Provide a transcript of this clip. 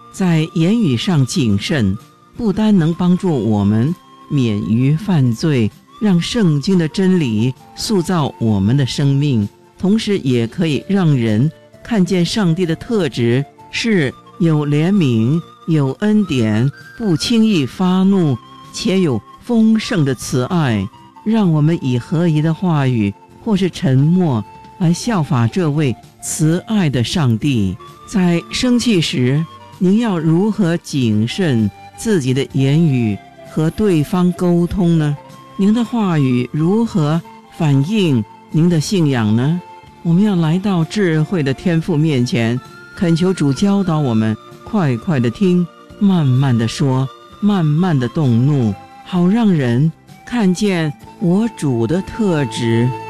在言语上谨慎，不单能帮助我们免于犯罪，让圣经的真理塑造我们的生命，同时也可以让人看见上帝的特质是有怜悯、有恩典，不轻易发怒，且有丰盛的慈爱。让我们以合宜的话语或是沉默来效法这位慈爱的上帝。在生气时，您要如何谨慎自己的言语和对方沟通呢？您的话语如何反映您的信仰呢？我们要来到智慧的天父面前，恳求主教导我们，快快的听，慢慢的说，慢慢的动怒，好让人看见我主的特质。